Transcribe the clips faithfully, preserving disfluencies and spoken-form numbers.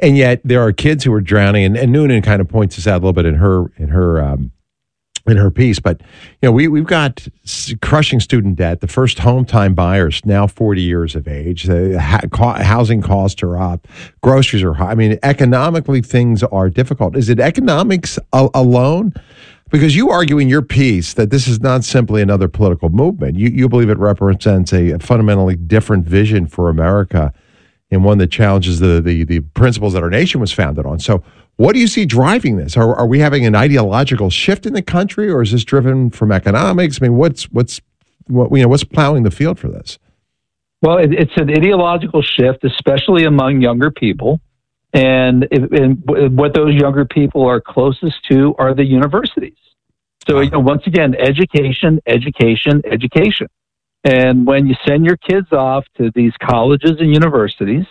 And yet there are kids who are drowning, and, and Noonan kind of points this out a little bit in her in her um, in her piece. But you know, we we've got crushing student debt. The first home time buyers now forty years of age. The ha- housing costs are up. Groceries are high. I mean, economically things are difficult. Is it economics a- alone? Because you argue in your piece that this is not simply another political movement. You you believe it represents a fundamentally different vision for America, and one that challenges the, the the principles that our nation was founded on. So what do you see driving this? Are, are we having an ideological shift in the country, or is this driven from economics? I mean, what's what's what you know what's plowing the field for this? Well, it, it's an ideological shift, especially among younger people. And, if, and what those younger people are closest to are the universities. So, you know, once again, education, education, education. And when you send your kids off to these colleges and universities,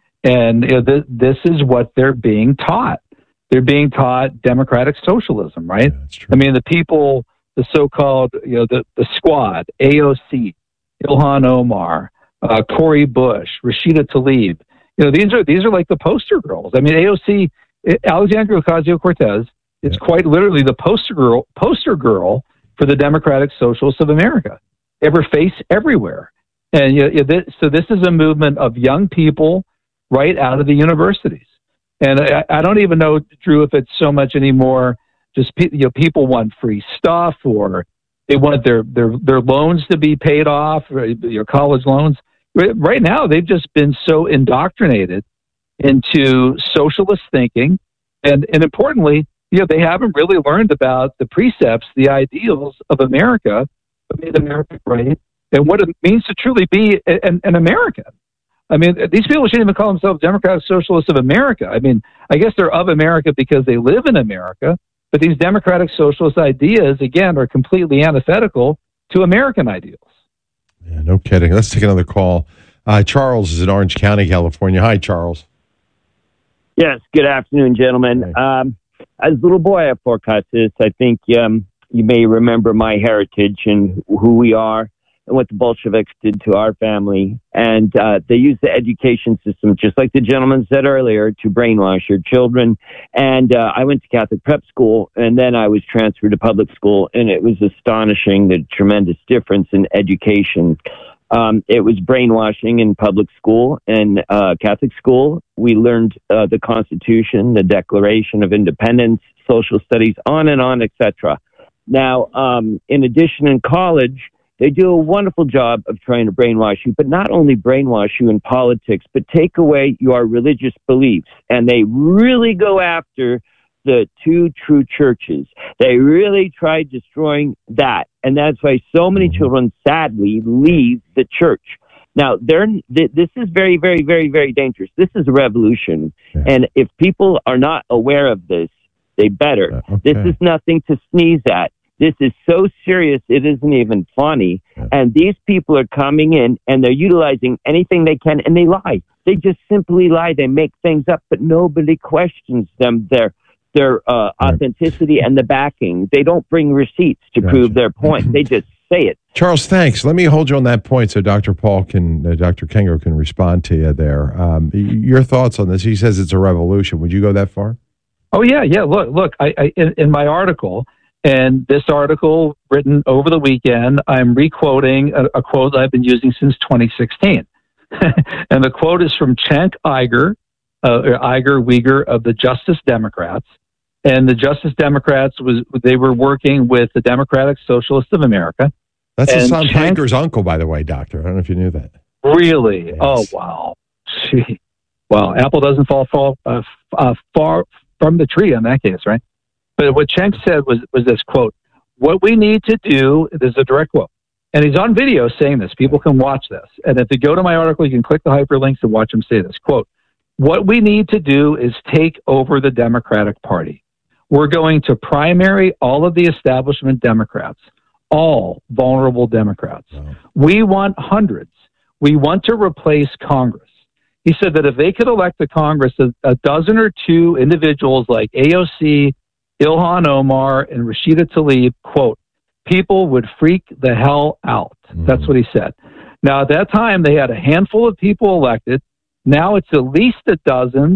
and you know, th- this is what they're being taught. They're being taught democratic socialism, right? Yeah, that's true. I mean, the people, the so-called, you know, the, the squad, A O C, Ilhan Omar, uh, Cori Bush, Rashida Tlaib. You know, these are these are like the poster girls. I mean, A O C, Alexandria Ocasio-Cortez is yeah. quite literally the poster girl, poster girl for the Democratic Socialists of America. They have her face everywhere, and you know, this, so this is a movement of young people right out of the universities. And I, I don't even know, Drew, if it's so much anymore. Just pe- you know, people want free stuff, or they want their their their loans to be paid off, or your college loans. Right now, they've just been so indoctrinated into socialist thinking, and, and importantly, you know, they haven't really learned about the precepts, the ideals of America, what made America great, and what it means to truly be an, an American. I mean, these people shouldn't even call themselves Democratic Socialists of America. I mean, I guess they're of America because they live in America, but these Democratic Socialist ideas, again, are completely antithetical to American ideals. Yeah, no kidding. Let's take another call. Uh, Charles is in Orange County, California. Hi, Charles. Yes, good afternoon, gentlemen. Hi. Um, as a little boy, I forecast this. I think um, you may remember my heritage and who we are and what the Bolsheviks did to our family. And uh, they used the education system, just like the gentleman said earlier, to brainwash your children. And uh, I went to Catholic prep school, and then I was transferred to public school, and it was astonishing, the tremendous difference in education. Um, it was brainwashing in public school and uh, Catholic school. We learned uh, the Constitution, the Declaration of Independence, social studies, on and on, et cetera. Now, um, in addition, in college, they do a wonderful job of trying to brainwash you, but not only brainwash you in politics, but take away your religious beliefs. And they really go after the two true churches. They really try destroying that. And that's why so many children, sadly, leave the church. Now, they're, th- this is very, very, very, very dangerous. This is a revolution. Yeah. And if people are not aware of this, they better. Uh, okay. This is nothing to sneeze at. This is so serious, it isn't even funny. Yeah. And these people are coming in and they're utilizing anything they can, and they lie. They just simply lie. They make things up, but nobody questions them. Their their uh, Right. authenticity and the backing. They don't bring receipts to Gotcha. prove their point. They just say it. Charles, thanks. Let me hold you on that point so Doctor Paul can, uh, Doctor Kengo can respond to you there. Um, your thoughts on this? He says it's a revolution. Would you go that far? Oh yeah, yeah. Look, look. I, I in, in my article, and this article written over the weekend, I'm requoting a, a quote I've been using since twenty sixteen, and the quote is from Cenk Uygur, uh, Uygur Uygur of the Justice Democrats. And the Justice Democrats was they were working with the Democratic Socialists of America. That's and Hassan Cenk, Piker's uncle, by the way, Doctor. I don't know if you knew that. Really? Yes. Oh, wow. Gee. Wow. Apple doesn't fall, fall uh, uh, far from the tree in that case, right? But what Cenk said was, was this quote, what we need to do, this is a direct quote, and he's on video saying this. People can watch this. And if you go to my article, you can click the hyperlinks and watch him say this. Quote, what we need to do is take over the Democratic Party. We're going to primary all of the establishment Democrats, all vulnerable Democrats. Wow. We want hundreds. We want to replace Congress. He said that if they could elect to Congress a, a dozen or two individuals like A O C, Ilhan Omar, and Rashida Tlaib, quote, people would freak the hell out. Mm-hmm. That's what he said. Now, at that time, they had a handful of people elected. Now it's at least a dozen,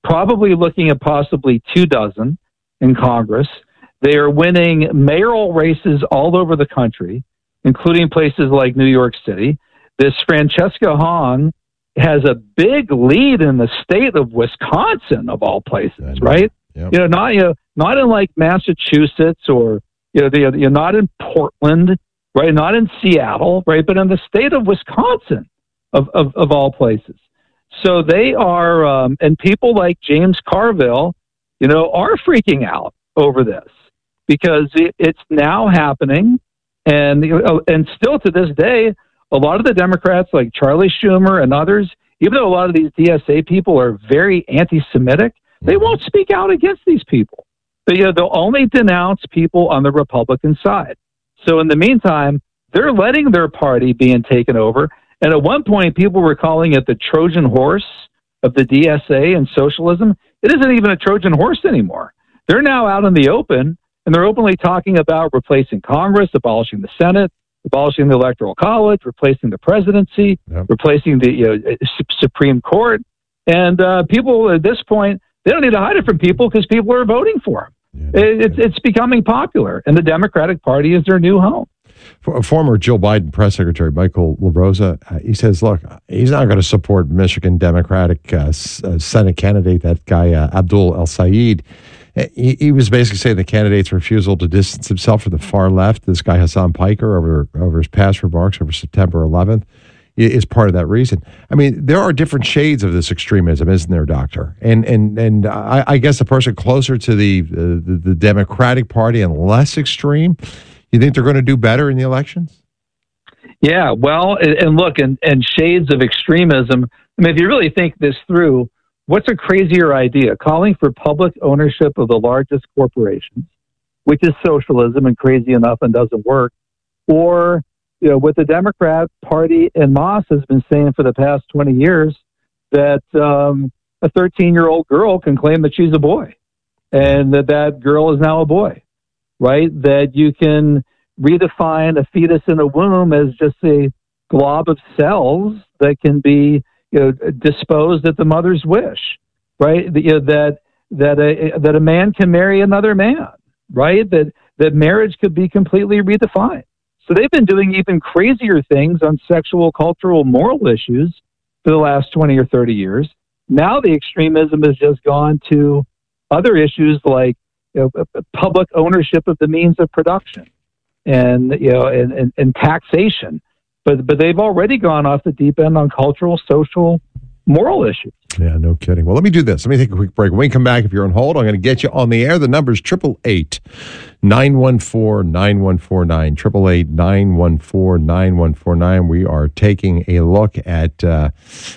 probably looking at possibly two dozen in Congress. They are winning mayoral races all over the country, including places like New York City. This Francesca Hong has a big lead in the state of Wisconsin, of all places, right? Yep. You know, not you know, not in like Massachusetts or you know, the, you're not in Portland, right? Not in Seattle, right? But in the state of Wisconsin, of of, of all places. So they are, um, and people like James Carville, you know, are freaking out over this because it, it's now happening, and you know, and still to this day, a lot of the Democrats, like Charlie Schumer and others, even though a lot of these D S A people are very anti-Semitic, they won't speak out against these people. But, you know, they'll only denounce people on the Republican side. So in the meantime, they're letting their party being taken over. And at one point, people were calling it the Trojan horse of the D S A and socialism. It isn't even a Trojan horse anymore. They're now out in the open, and they're openly talking about replacing Congress, abolishing the Senate, abolishing the Electoral College, replacing the presidency, yep. replacing the you know, Supreme Court. And uh, people at this point, they don't need to hide it from people because people are voting for them. Yeah, it, it's, it's becoming popular, and the Democratic Party is their new home. For, former Joe Biden press secretary Michael LaRosa, uh, he says, look, he's not going to support Michigan Democratic uh, S- uh, Senate candidate, that guy uh, Abdul El-Sayed. He, he was basically saying the candidate's refusal to distance himself from the far left, this guy Hassan Piker, over over his past remarks over September eleventh, is part of that reason. I mean, there are different shades of this extremism, isn't there, Doctor? And and and I, I guess the person closer to the, uh, the the Democratic Party and less extreme, you think they're going to do better in the elections? Yeah, well, and, and look, and, and shades of extremism. I mean, if you really think this through, what's a crazier idea? Calling for public ownership of the largest corporations, which is socialism and crazy enough and doesn't work, or you know, what the Democrat Party and Moss has been saying for the past twenty years, that um, a thirteen-year-old girl can claim that she's a boy, and that that girl is now a boy, right? That you can redefine a fetus in a womb as just a glob of cells that can be, you know, disposed at the mother's wish, right? That, you know, that that a that a man can marry another man, right? That that marriage could be completely redefined. So they've been doing even crazier things on sexual, cultural, moral issues for the last twenty or thirty years. Now the extremism has just gone to other issues like, you know, public ownership of the means of production and, you know, and, and, and taxation. But but they've already gone off the deep end on cultural, social, moral issues. Yeah, no kidding. Well, let me do this. Let me take a quick break. When we come back, if you're on hold, I'm going to get you on the air. The number is eight eight eight, nine one four, nine one four nine, eight eight eight, nine one four, nine one four nine. We are taking a look at uh,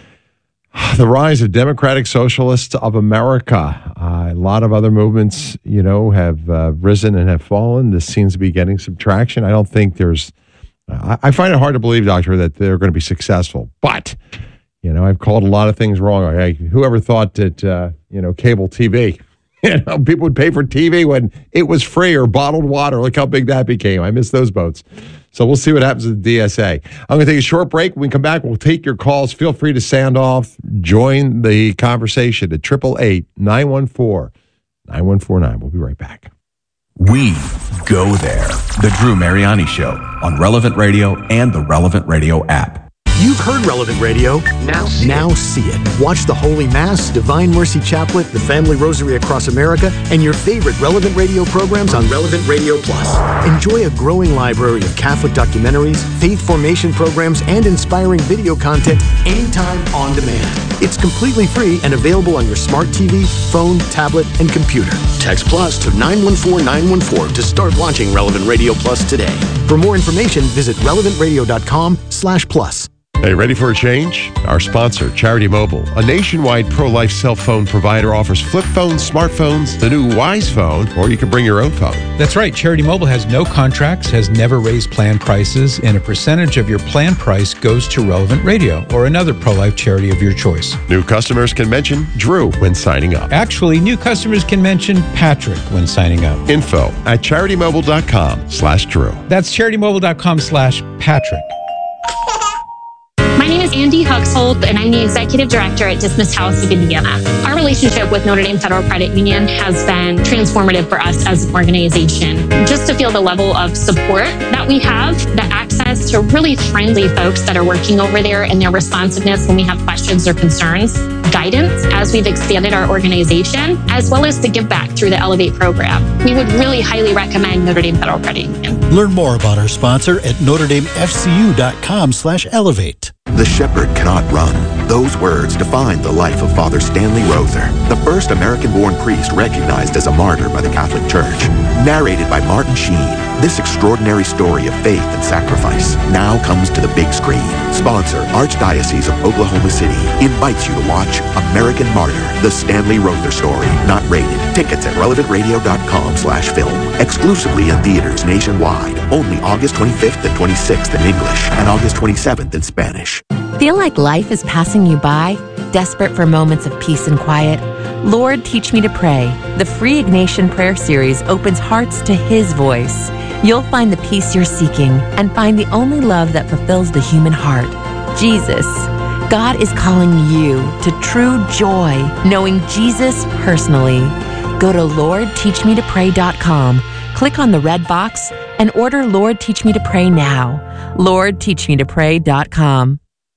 the rise of Democratic Socialists of America. Uh, a lot of other movements, you know, have uh, risen and have fallen. This seems to be getting some traction. I don't think there's... Uh, I find it hard to believe, Doctor, that they're going to be successful. But... You know, I've called a lot of things wrong. I, whoever thought that, uh, you know, cable T V, you know, people would pay for T V when it was free, or bottled water. Look how big that became. I miss those boats. So we'll see what happens with the D S A. I'm going to take a short break. When we come back, we'll take your calls. Feel free to sound off. Join the conversation at eight eight eight, nine one four, nine one four nine. We'll be right back. We go there. The Drew Mariani Show on Relevant Radio and the Relevant Radio app. You've heard Relevant Radio. Now see, now it. see it. Watch the Holy Mass, Divine Mercy Chaplet, the Family Rosary Across America, and your favorite Relevant Radio programs on Relevant Radio Plus. Enjoy a growing library of Catholic documentaries, faith formation programs, and inspiring video content anytime on demand. It's completely free and available on your smart T V, phone, tablet, and computer. Text Plus to nine one four nine one four to start watching Relevant Radio Plus today. For more information, visit relevant radio dot com slash plus. Hey, ready for a change? Our sponsor, Charity Mobile, a nationwide pro-life cell phone provider, offers flip phones, smartphones, the new Wise Phone, or you can bring your own phone. That's right. Charity Mobile has no contracts, has never raised plan prices, and a percentage of your plan price goes to Relevant Radio or another pro-life charity of your choice. New customers can mention Drew when signing up. Actually, new customers can mention Patrick when signing up. Info at charitymobile.com slash Drew. That's charitymobile.com slash Patrick. My name is is Andy Huxhold, and I'm the Executive Director at Dismiss House of Indiana. Our relationship with Notre Dame Federal Credit Union has been transformative for us as an organization. Just to feel the level of support that we have, the access to really friendly folks that are working over there and their responsiveness when we have questions or concerns, guidance as we've expanded our organization, as well as the give back through the Elevate program. We would really highly recommend Notre Dame Federal Credit Union. Learn more about our sponsor at notre dame f c u dot com slash elevate. The shepherd cannot run. Those words define the life of Father Stanley Rother, the first American-born priest recognized as a martyr by the Catholic Church. Narrated by Martin Sheen, this extraordinary story of faith and sacrifice now comes to the big screen. Sponsor, Archdiocese of Oklahoma City, invites you to watch American Martyr, the Stanley Rother story. Not rated. Tickets at relevant radio dot com slash film. Exclusively in theaters nationwide. Only August twenty-fifth and twenty-sixth in English and August twenty-seventh in Spanish. Feel like life is passing you by? Desperate for moments of peace and quiet? Lord, Teach Me to Pray. The free Ignatian Prayer Series opens hearts to His voice. You'll find the peace you're seeking and find the only love that fulfills the human heart, Jesus. God is calling you to true joy, knowing Jesus personally. Go to lord teach me to pray dot com, click on the red box, and order Lord Teach Me to Pray now. lord teach me to pray dot com.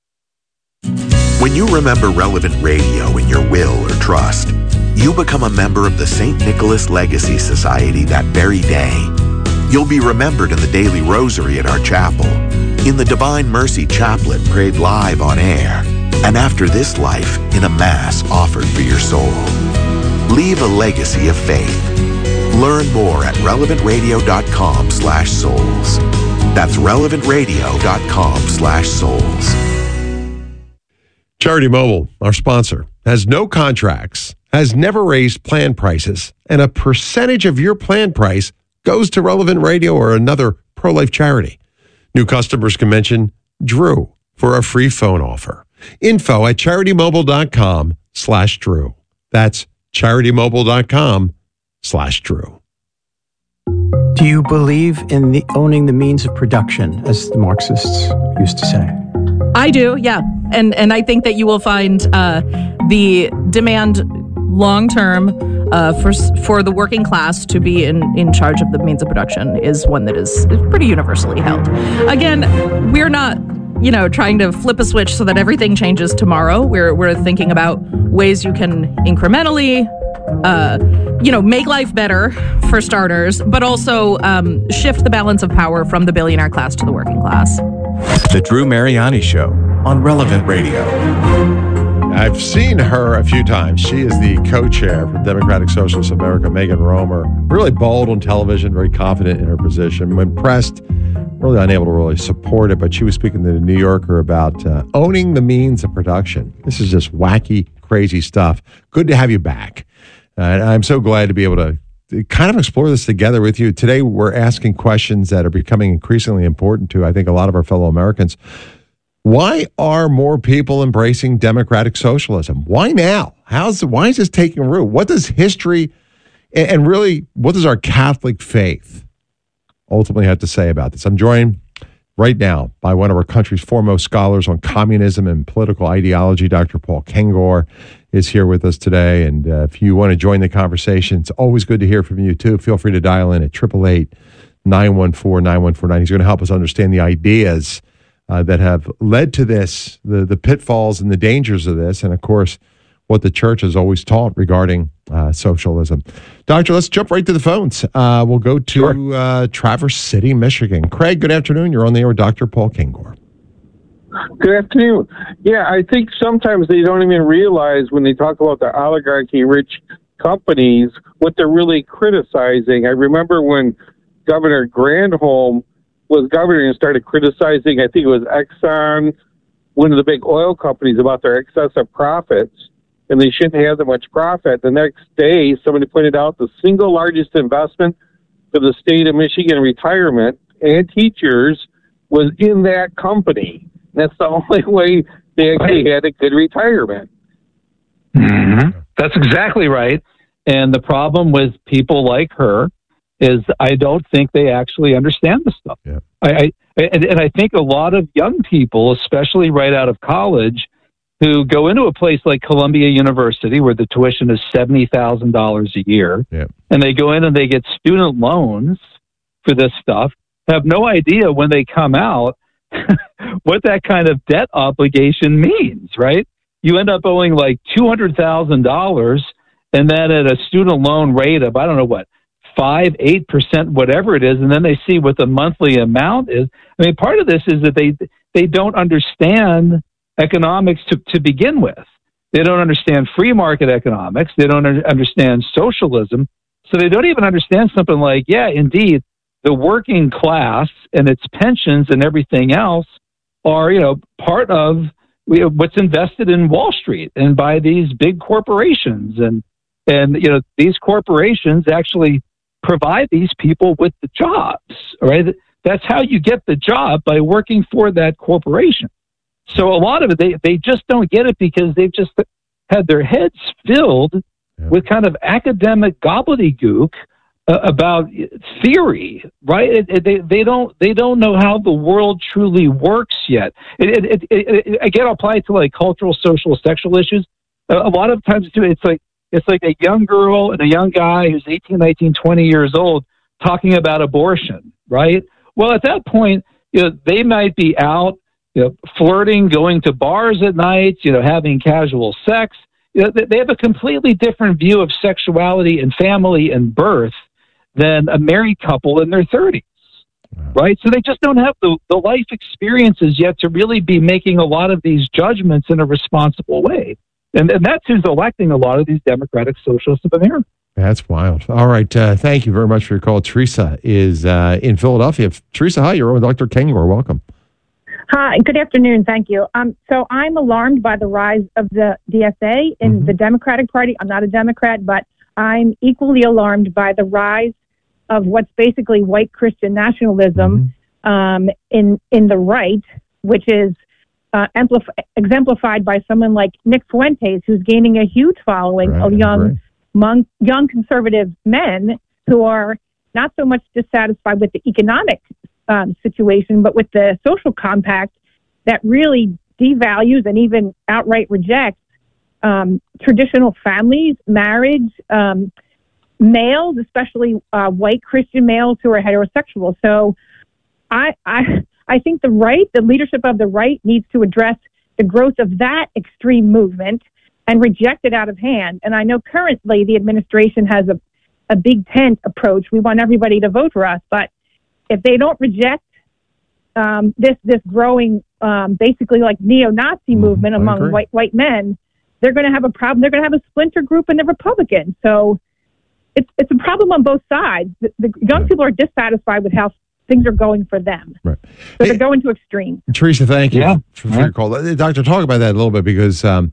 When you remember Relevant Radio in your will or trust, you become a member of the Saint Nicholas Legacy Society that very day. You'll be remembered in the daily rosary at our chapel, in the Divine Mercy Chaplet prayed live on air, and after this life, in a Mass offered for your soul. Leave a legacy of faith. Learn more at relevant radio dot com slash souls. That's relevant radio dot com slash souls. Charity Mobile, our sponsor, has no contracts, has never raised plan prices, and a percentage of your plan price goes to Relevant Radio or another pro-life charity. New customers can mention Drew for a free phone offer. Info at charity mobile dot com slash Drew. That's charity mobile dot com slash Drew. Do you believe in the owning the means of production, as the Marxists used to say? I do, yeah. And and I think that you will find uh, the demand long-term uh, for for the working class to be in, in charge of the means of production is one that is pretty universally held. Again, we're not, you know, trying to flip a switch so that everything changes tomorrow. We're we're thinking about ways you can incrementally, uh, you know, make life better for starters, but also um, shift the balance of power from the billionaire class to the working class. The Drew Mariani Show on Relevant Radio. I've seen her a few times. She is the co-chair for Democratic Socialists of America, Megan Romer. Really bold on television, very confident in her position. When pressed, really unable to really support it, but she was speaking to the New Yorker about uh, owning the means of production. This is just wacky, crazy stuff. Good to have you back. Uh, and I'm so glad to be able to kind of explore this together with you. Today, we're asking questions that are becoming increasingly important to, I think, a lot of our fellow Americans. Why are more people embracing democratic socialism? Why now? How's why is this taking root? What does history and, and really what does our Catholic faith ultimately have to say about this? I'm joined right now by one of our country's foremost scholars on communism and political ideology. Doctor Paul Kengor is here with us today. And uh, if you want to join the conversation, it's always good to hear from you too. Feel free to dial in at eight eight eight, nine one four, nine one four nine. He's going to help us understand the ideas Uh, that have led to this, the, the pitfalls and the dangers of this, and of course, what the church has always taught regarding uh, socialism. Doctor, let's jump right to the phones. Uh, we'll go to sure. uh, Traverse City, Michigan. Craig, good afternoon. You're on the air with Doctor Paul Kengor. Good afternoon. Yeah, I think sometimes they don't even realize when they talk about the oligarchy-rich companies what they're really criticizing. I remember when Governor Granholm was governor and started criticizing, I think it was Exxon, one of the big oil companies, about their excessive profits, and they shouldn't have that much profit. The next day, somebody pointed out the single largest investment for the state of Michigan retirement and teachers was in that company. That's the only way they actually had a good retirement. Mm-hmm. That's exactly right. And the problem with people like her is I don't think they actually understand this stuff. Yeah. I, I, and, and I think a lot of young people, especially right out of college, who go into a place like Columbia University where the tuition is seventy thousand dollars a year, yeah. and they go in and they get student loans for this stuff, have no idea when they come out what that kind of debt obligation means, right? You end up owing like two hundred thousand dollars, and then at a student loan rate of, I don't know what, five, eight percent, whatever it is, and then they see what the monthly amount is. I mean, part of this is that they they don't understand economics to, to begin with. They don't understand free market economics. They don't un- understand socialism. So they don't even understand something like, yeah, indeed, the working class and its pensions and everything else are, you know, part of what's invested in Wall Street and by these big corporations. And, and, you know, these corporations actually provide these people with the jobs, right? That's how you get the job, by working for that corporation. So a lot of it, they, they just don't get it because they've just had their heads filled yeah. with kind of academic gobbledygook uh, about theory, right? It, it, they they don't they don't know how the world truly works yet. It, it, it, it, again, I'll apply it to like cultural, social, sexual issues. A, a lot of times too, it's like it's like a young girl and a young guy who's eighteen, nineteen, twenty years old talking about abortion, right? Well, at that point, you know, they might be out, you know, flirting, going to bars at night, you know, having casual sex. You know, they have a completely different view of sexuality and family and birth than a married couple in their thirties, right? So they just don't have the, the life experiences yet to really be making a lot of these judgments in a responsible way. And, and that's who's electing a lot of these Democratic Socialists of America. That's wild. All right. Uh, thank you very much for your call. Teresa is uh, in Philadelphia. Teresa, hi. You're on with Doctor Kengor. Welcome. Hi, good afternoon. Thank you. Um, so I'm alarmed by the rise of the D S A in mm-hmm. the Democratic Party. I'm not a Democrat, but I'm equally alarmed by the rise of what's basically white Christian nationalism mm-hmm. um, in in the right, which is uh, amplif- exemplified by someone like Nick Fuentes, who's gaining a huge following right, of young, right. mon- young conservative men who are not so much dissatisfied with the economic Um, situation, but with the social compact that really devalues and even outright rejects um, traditional families, marriage, um, males, especially uh, white Christian males who are heterosexual. So I, I, I think the right, the leadership of the right needs to address the growth of that extreme movement and reject it out of hand. And I know currently the administration has a, a big tent approach. We want everybody to vote for us, but if they don't reject um, this this growing, um, basically like neo-Nazi movement among white white men, they're going to have a problem. They're going to have a splinter group in the Republicans. So it's it's a problem on both sides. The, the young yeah. people are dissatisfied with how things are going for them. Right. So hey, they're going to extreme. Teresa, thank you yeah. for, for yeah. your call. Doctor, talk about that a little bit because um,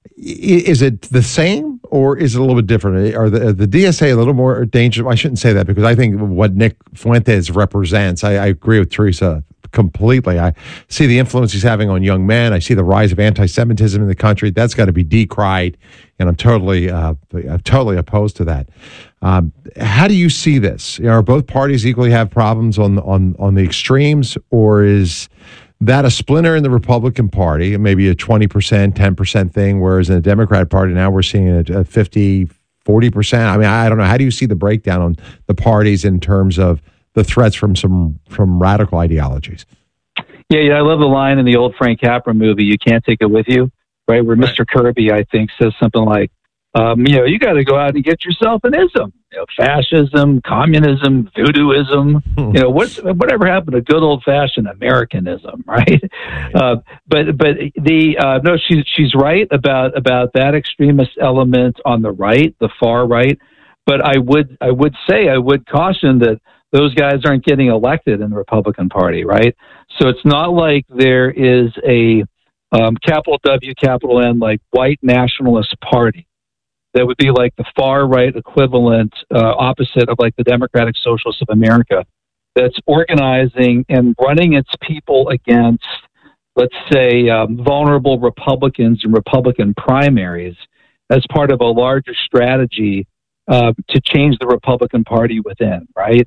is it the same or is it a little bit different? Are the, the D S A a little more dangerous? I shouldn't say that because I think what Nick Fuentes represents, I, I agree with Teresa completely. I see the influence he's having on young men. I see the rise of anti-Semitism in the country. That's got to be decried, and I'm totally, uh, I'm totally opposed to that. Um, how do you see this? You know, are both parties equally have problems on on on the extremes, or is that a splinter in the Republican Party, maybe a twenty percent, ten percent thing, whereas in the Democratic Party now we're seeing a, a fifty, forty percent? I mean, I don't know. How do you see the breakdown on the parties in terms of the threats from some from radical ideologies? Yeah, yeah, I love the line in the old Frank Capra movie, "You Can't Take It With You," right, where right. Mister Kirby, I think, says something like, um, you know, you got to go out and get yourself an ism. You know, fascism, communism, voodooism, you know, what's, whatever happened to good old-fashioned Americanism, right? Uh, but but the uh, no, she's she's right about about that extremist element on the right, the far right. But I would I would say I would caution that those guys aren't getting elected in the Republican Party, right? So it's not like there is a um, capital W, capital N, like white nationalist party that would be like the far right equivalent, uh, opposite of like the Democratic Socialists of America, that's organizing and running its people against, let's say, um, vulnerable Republicans and Republican primaries as part of a larger strategy uh, to change the Republican Party within, right?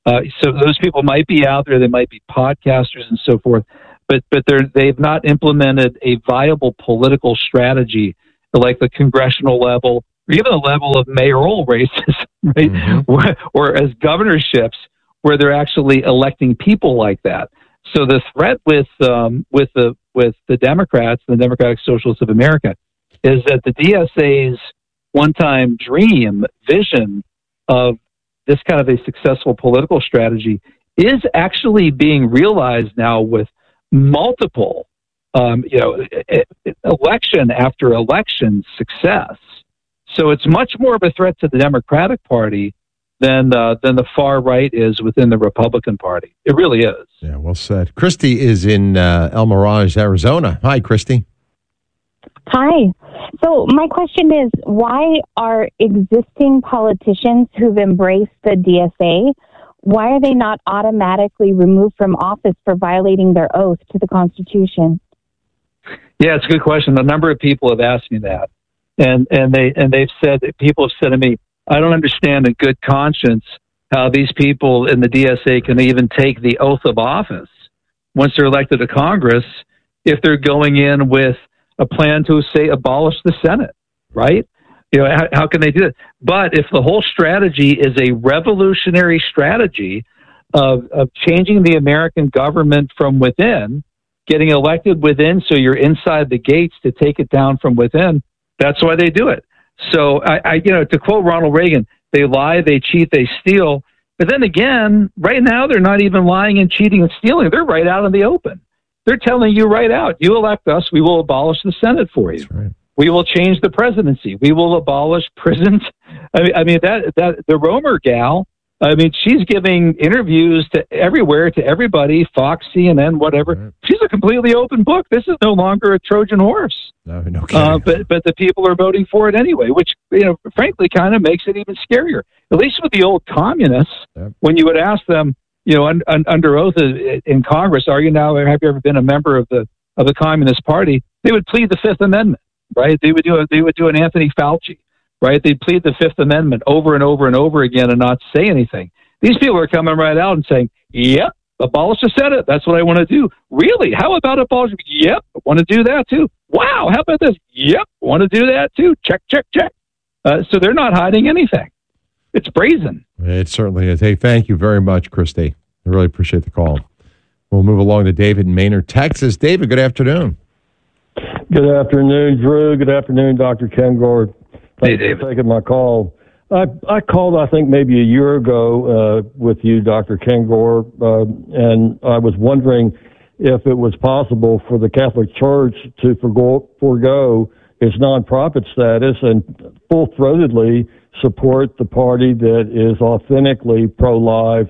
Uh, so those people might be out there. They might be podcasters and so forth, but but they're they've not implemented a viable political strategy like the congressional level, or even the level of mayoral races, right? Mm-hmm. Or, or as governorships, where they're actually electing people like that. So the threat with um, with the with the Democrats, the Democratic Socialists of America, is that the D S A's one-time dream vision of this kind of a successful political strategy is actually being realized now with multiple, um, you know, election after election success. So it's much more of a threat to the Democratic Party than uh, than the far right is within the Republican Party. It really is. Yeah, well said. Christy is in uh, El Mirage, Arizona. Hi, Christy. Hi. So my question is, why are existing politicians who've embraced the D S A, why are they not automatically removed from office for violating their oath to the Constitution? Yeah, it's a good question. A number of people have asked me that, and and they and they've said people have said to me, I don't understand in good conscience how these people in the D S A can even take the oath of office once they're elected to Congress if they're going in with a plan to, say, abolish the Senate, right? You know, how, how can they do that? But if the whole strategy is a revolutionary strategy of, of changing the American government from within, getting elected within so you're inside the gates to take it down from within, that's why they do it. So, I, I you know, to quote Ronald Reagan, they lie, they cheat, they steal. But then again, right now they're not even lying and cheating and stealing. They're right out in the open. They're telling you right out, you elect us, we will abolish the Senate for you. Right. We will change the presidency. We will abolish prisons. I mean, I mean that that the Romer gal, I mean, she's giving interviews to everywhere, to everybody, Fox, C N N, whatever. Right. She's a completely open book. This is no longer a Trojan horse. No, no kidding. Uh, but but the people are voting for it anyway, which, you know, frankly, kind of makes it even scarier. At least with the old communists, yep. When you would ask them, you know, un, un, under oath in Congress, are you now, have you ever been a member of the of the Communist Party? They would plead the Fifth Amendment, right? They would do a, they would do an Anthony Fauci, right? They'd plead the Fifth Amendment over and over and over again and not say anything. These people are coming right out and saying, "Yep, abolish the Senate. That's what I want to do." Really? How about abolish? Yep, I want to do that too. Wow, how about this? Yep, want to do that too. Check, check, check. Uh, so they're not hiding anything. It's brazen. It certainly is. Hey, thank you very much, Christy. I really appreciate the call. We'll move along to David in Maynard, Texas. David, good afternoon. Good afternoon, Drew. Good afternoon, Doctor Ken Gord. Thanks hey, for taking my call. I, I called, I think, maybe a year ago uh, with you, Doctor Ken Gord, uh, and I was wondering if it was possible for the Catholic Church to forgo, forego its nonprofit status and full-throatedly support the party that is authentically pro-life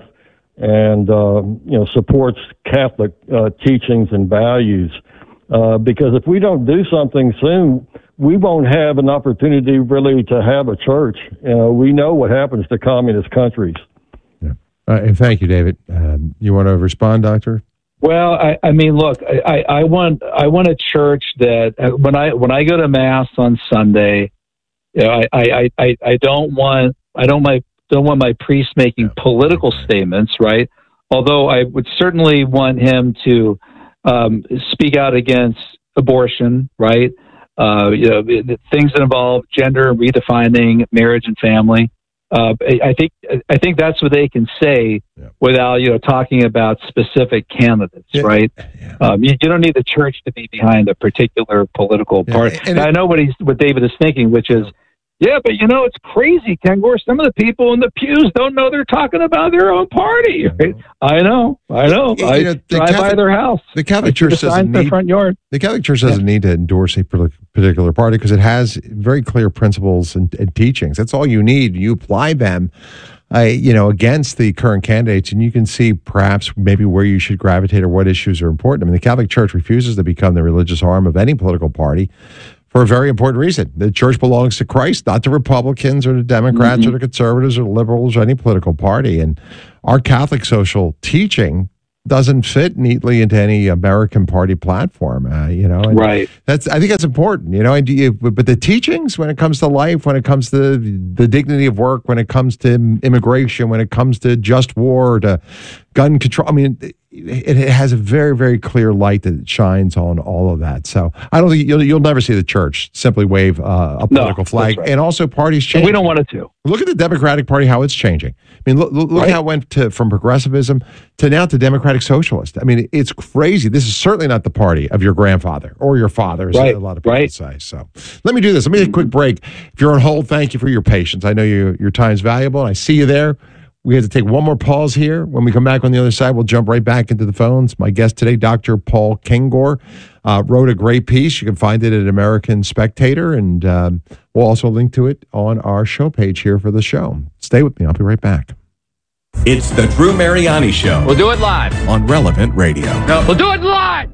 and uh, you know supports Catholic uh, teachings and values. Uh, because if we don't do something soon, we won't have an opportunity really to have a church. You know, we know what happens to communist countries. Yeah. Uh, and thank you, David. Um, you want to respond, Doctor? Well, I, I mean, look, I, I want I want a church that uh, when I when I go to Mass on Sunday, you know, I, I, I, I don't want I don't my don't want my priest making yeah. political okay. statements, right? Although I would certainly want him to um, speak out against abortion, right? Uh, you know, things that involve gender, redefining marriage and family. Uh, I think I think that's what they can say yeah. without you know talking about specific candidates, yeah. right? Yeah. Um, you, you don't need the church to be behind a particular political yeah. party. And I know what he's what David is thinking, which is, yeah, but you know it's crazy, Ken Gord. Some of the people in the pews don't know they're talking about their own party. Right? I know, I know. You I know, drive Catholic, by their house. The Catholic Church doesn't need front yard. The Catholic Church doesn't yeah. need to endorse a particular party because it has very clear principles and, and teachings. That's all you need. You apply them, uh, you know, against the current candidates, and you can see perhaps maybe where you should gravitate or what issues are important. I mean, the Catholic Church refuses to become the religious arm of any political party for a very important reason. The church belongs to Christ, not to Republicans or to Democrats mm-hmm. or to conservatives or liberals or any political party. And our Catholic social teaching doesn't fit neatly into any American Party platform. Uh, you know, and right? That's I think that's important. You know, and you, but the teachings when it comes to life, when it comes to the dignity of work, when it comes to immigration, when it comes to just war, to gun control. I mean, it, it has a very, very clear light that shines on all of that. So I don't think you'll, you'll never see the church simply wave uh, a political no, flag. right. And also parties change. And we don't want it to. Look at the Democratic Party, how it's changing. I mean, look, look right. how it went to, from progressivism to now to Democratic Socialist. I mean, it's crazy. This is certainly not the party of your grandfather or your father, as right. a lot of people right. say. So let me do this. Let me take a quick break. If you're on hold, thank you for your patience. I know you, your time's valuable, and I see you there. We have to take one more pause here. When we come back on the other side, we'll jump right back into the phones. My guest today, Doctor Paul Kengor, uh, wrote a great piece. You can find it at American Spectator, and um, we'll also link to it on our show page here for the show. Stay with me. I'll be right back. It's the Drew Mariani Show. We'll do it live. On Relevant Radio. No, we'll do it live.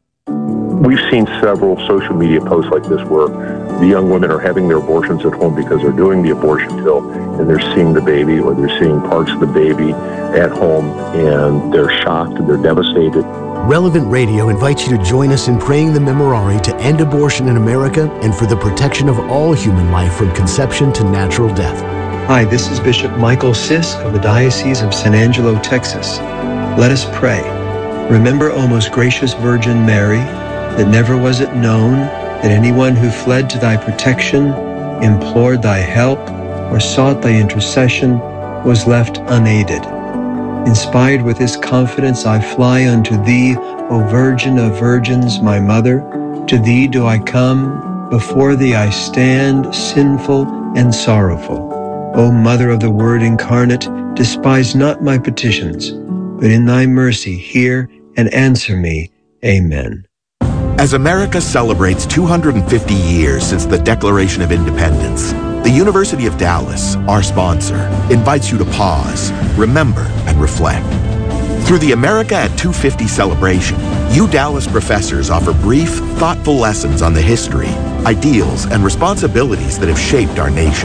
We've seen several social media posts like this where the young women are having their abortions at home because they're doing the abortion pill and they're seeing the baby or they're seeing parts of the baby at home and they're shocked and they're devastated. Relevant Radio invites you to join us in praying the Memorare to end abortion in America and for the protection of all human life from conception to natural death. Hi, this is Bishop Michael Sisk of the Diocese of San Angelo, Texas. Let us pray. Remember, O most gracious Virgin Mary, that never was it known that anyone who fled to thy protection, implored thy help, or sought thy intercession was left unaided. Inspired with this confidence, I fly unto thee, O Virgin of Virgins, my Mother. To thee do I come, before thee I stand, sinful and sorrowful. O Mother of the Word incarnate, despise not my petitions, but in thy mercy hear and answer me. Amen. As America celebrates two hundred fifty years since the Declaration of Independence, the University of Dallas, our sponsor, invites you to pause, remember, and reflect. Through the America at two fifty celebration, U Dallas professors offer brief, thoughtful lessons on the history, ideals, and responsibilities that have shaped our nation.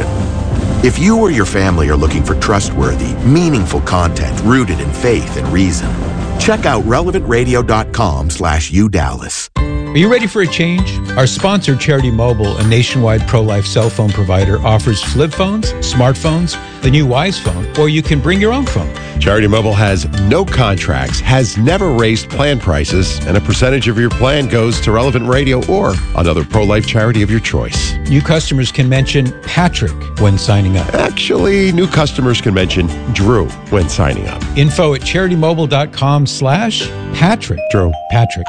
If you or your family are looking for trustworthy, meaningful content rooted in faith and reason, check out relevant radio dot com slash U Dallas. Are you ready for a change? Our sponsor, Charity Mobile, a nationwide pro-life cell phone provider, offers flip phones, smartphones, the new Wise phone, or you can bring your own phone. Charity Mobile has no contracts, has never raised plan prices, and a percentage of your plan goes to Relevant Radio or another pro-life charity of your choice. New customers can mention Patrick when signing up. Actually, new customers can mention Drew when signing up. Info at charity mobile dot com slash Patrick. Drew. Patrick.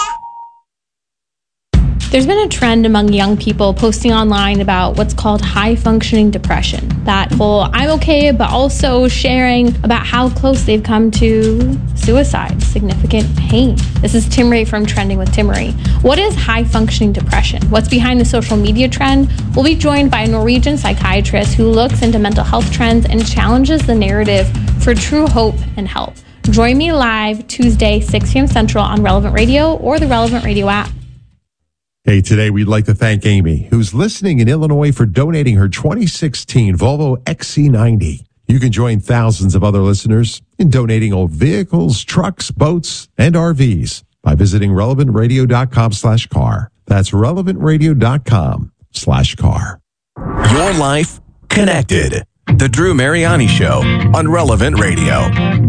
There's been a trend among young people posting online about what's called high-functioning depression. That whole I'm okay, but also sharing about how close they've come to suicide, significant pain. This is Timmerie from Trending with Timmerie. What is high-functioning depression? What's behind the social media trend? We'll be joined by a Norwegian psychiatrist who looks into mental health trends and challenges the narrative for true hope and help. Join me live Tuesday, six p.m. Central on Relevant Radio or the Relevant Radio app. Hey, today we'd like to thank Amy, who's listening in Illinois, for donating her twenty sixteen Volvo X C ninety. You can join thousands of other listeners in donating old vehicles, trucks, boats, and R Vs by visiting relevant radio dot com slash car. That's relevant radio dot com slash car. Your life connected. The Drew Mariani Show on Relevant Radio.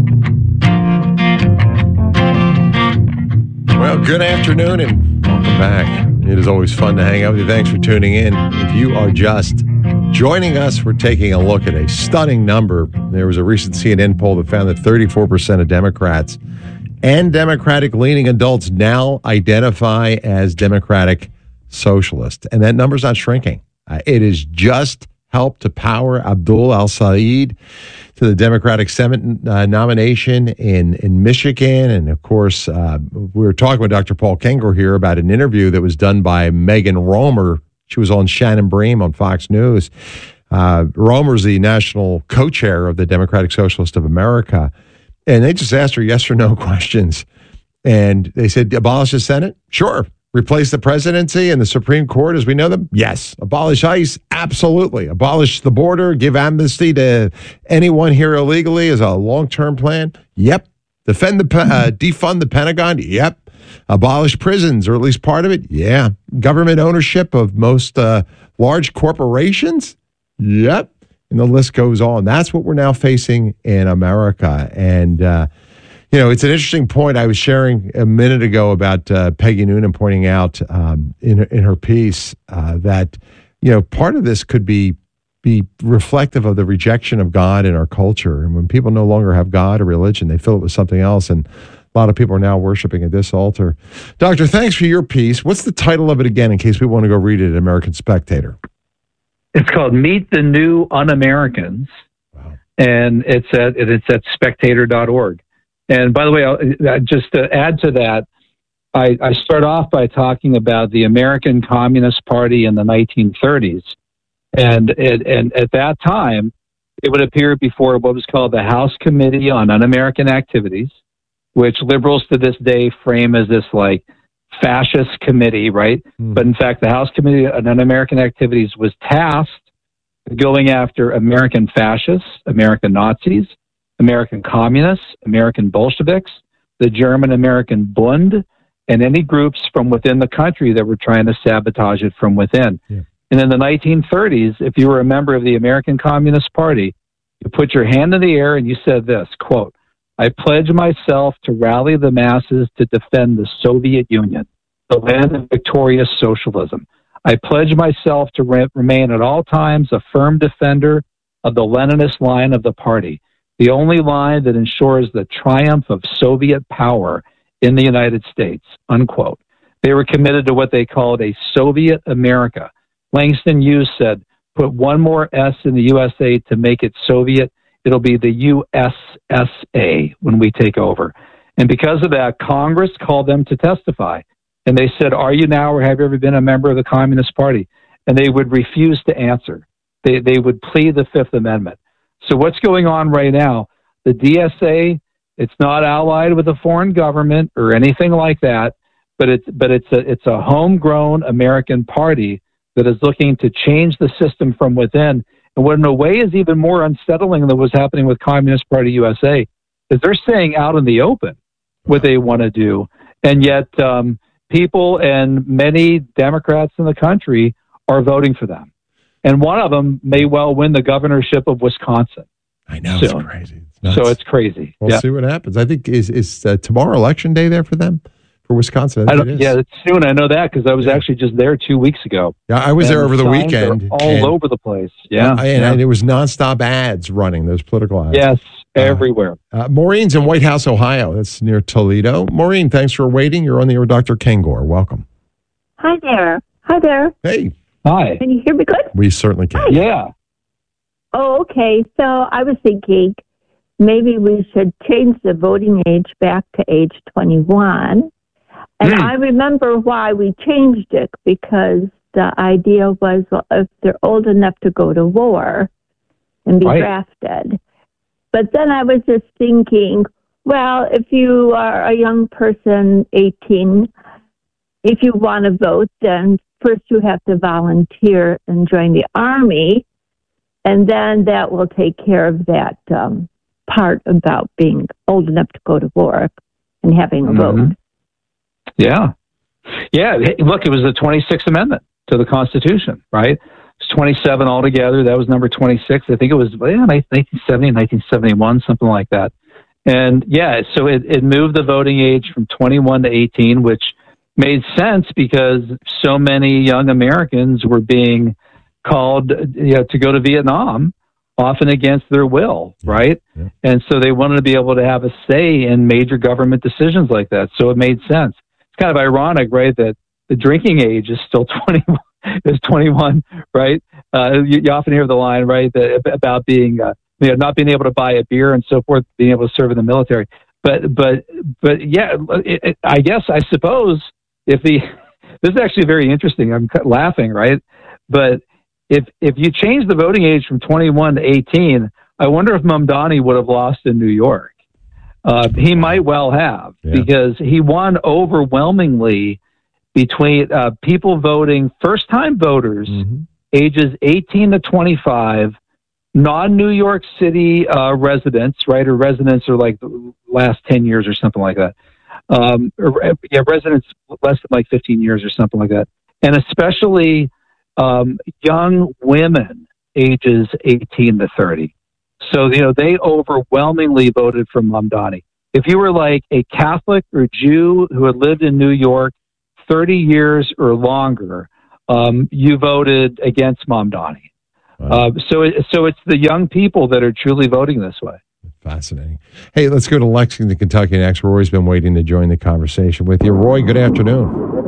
Well, good afternoon and welcome back. It is always fun to hang out with you. Thanks for tuning in. If you are just joining us, we're taking a look at a stunning number. There was a recent C N N poll that found that thirty-four percent of Democrats and Democratic-leaning adults now identify as Democratic Socialist. And that number's not shrinking. Uh, it has just helped to power Abdul al-Said to the Democratic Senate uh, nomination in, in Michigan. And, of course, uh, we were talking with Doctor Paul Kengor here about an interview that was done by Megan Romer. She was on Shannon Bream on Fox News. Uh, Romer's the national co-chair of the Democratic Socialist of America. And they just asked her yes or no questions. And they said, abolish the Senate? Sure. Replace the presidency and the Supreme Court as we know them? Yes. Abolish ICE? Absolutely. Abolish the border? Give amnesty to anyone here illegally as a long-term plan? Yep. Defend the uh, defund the Pentagon. Yep. Abolish prisons, or at least part of it. Yeah. Government ownership of most uh, large corporations. Yep. And the list goes on. That's what we're now facing in America. And, uh, you know, it's an interesting point. I was sharing a minute ago about uh, Peggy Noonan pointing out um, in, in her piece uh, that, you know, part of this could be be reflective of the rejection of God in our culture. And when people no longer have God or religion, they fill it with something else. And a lot of people are now worshiping at this altar. Doctor, thanks for your piece. What's the title of it again, in case people want to go read it at American Spectator? It's called Meet the New Un-Americans. Wow. And it's at, it's at spectator dot org. And by the way, I'll, just to add to that, I, I start off by talking about the American Communist Party in the nineteen thirties. And, and, and at that time, it would appear before what was called the House Committee on Un-American Activities, which liberals to this day frame as this like fascist committee, right? Mm. But in fact, the House Committee on Un-American Activities was tasked with going after American fascists, American Nazis, American communists, American Bolsheviks, the German-American Bund, and any groups from within the country that were trying to sabotage it from within. Yeah. And in the nineteen thirties, if you were a member of the American Communist Party, you put your hand in the air and you said this, quote, "I pledge myself to rally the masses to defend the Soviet Union, the land of victorious socialism. I pledge myself to re- remain at all times a firm defender of the Leninist line of the party, the only line that ensures the triumph of Soviet power in the United States," unquote. They were committed to what they called a Soviet America. Langston Hughes said, "Put one more S in the U S A to make it Soviet. It'll be the U S S A when we take over." And because of that, Congress called them to testify. And they said, "Are you now or have you ever been a member of the Communist Party?" And they would refuse to answer. They, they would plead the Fifth Amendment. So what's going on right now? The D S A, it's not allied with a foreign government or anything like that, but it's, but it's, a, it's a homegrown American party that is looking to change the system from within. And what in a way is even more unsettling than what's happening with Communist Party U S A is they're saying out in the open what they want to do. And yet um, people and many Democrats in the country are voting for them. And one of them may well win the governorship of Wisconsin. I know, soon. It's crazy. It's so it's crazy. We'll yeah. see what happens. I think, is, is uh, tomorrow election day there for them? For Wisconsin, I I think don't, it is. yeah, it's soon. I know that because I was actually just there two weeks ago. Yeah, I was and there over the signs weekend. are all and, over the place. Yeah, uh, and, yeah. and it was nonstop ads running, those political ads. Yes, everywhere. Uh, uh, Maureen's in White House, Ohio. That's near Toledo. Maureen, thanks for waiting. You're on the air with Doctor Kengor. Welcome. Hi there. Hi there. Hey. Hi. Can you hear me good? We certainly can. Hi. Yeah. Oh, okay. So I was thinking maybe we should change the voting age back to age twenty-one. And Mm. I remember why we changed it, because the idea was, well, if they're old enough to go to war and be Right. drafted. But then I was just thinking, well, if you are a young person, eighteen, if you want to vote, then first you have to volunteer and join the Army, and then that will take care of that um, part about being old enough to go to war and having a Mhm. vote. Yeah. Yeah. Hey, look, it was the twenty-sixth Amendment to the Constitution, right? It's twenty-seven altogether. That was number twenty-six. I think it was yeah, nineteen seventy, nineteen seventy-one, something like that. And yeah, so it, it moved the voting age from twenty-one to eighteen, which made sense because so many young Americans were being called you know, to go to Vietnam, often against their will, right? Yeah. And so they wanted to be able to have a say in major government decisions like that. So it made sense. It's kind of ironic, right, that the drinking age is still twenty-one, is twenty-one, right? Uh, you, you often hear the line, right, that, about being, uh, you know, not being able to buy a beer and so forth, being able to serve in the military. But, but, but yeah, it, it, I guess, I suppose if the, this is actually very interesting. I'm laughing, right? But if, if you change the voting age from twenty-one to eighteen, I wonder if Mamdani would have lost in New York. Uh, he might well have, Yeah. because he won overwhelmingly between uh, people voting, first-time voters, Mm-hmm. ages eighteen to twenty-five, non-New York City uh, residents, right, or residents are like the last ten years or something like that. Um, or, yeah, residents less than like fifteen years or something like that. And especially um, young women ages eighteen to thirty. So, you know, they overwhelmingly voted for Mamdani. If you were like a Catholic or Jew who had lived in New York thirty years or longer, um, you voted against Mamdani. Wow. Uh, so, it, so it's the young people that are truly voting this way. Fascinating. Hey, let's go to Lexington, Kentucky next. Roy's been waiting to join the conversation with you. Roy, good afternoon.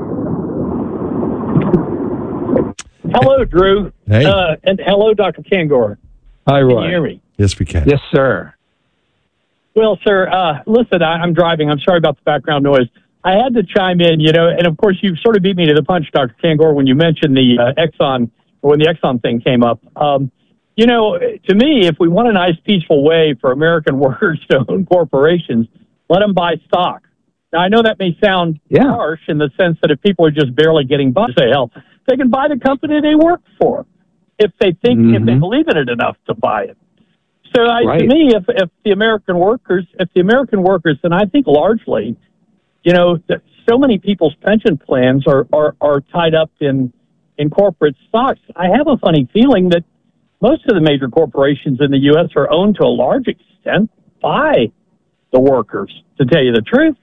Hello, Drew. Hey. Uh, and hello, Doctor Kangor. Hi, Roy. Can you hear me? Yes, we can. Yes, sir. Well, sir, uh, listen, I, I'm driving. I'm sorry about the background noise. I had to chime in, you know, and of course you sort of beat me to the punch, Doctor Kangor, when you mentioned the uh, Exxon, or when the Exxon thing came up. Um, you know, to me, if we want a nice, peaceful way for American workers to own corporations, let them buy stock. Now, I know that may sound yeah. harsh in the sense that if people are just barely getting by, say, hell, they can buy the company they work for if they think, mm-hmm. if they believe in it enough to buy it. So I, right. to me, if, if the American workers, if the American workers, and I think largely, you know, so many people's pension plans are, are, are tied up in, in corporate stocks. I have a funny feeling that most of the major corporations in the U S are owned to a large extent by the workers, to tell you the truth.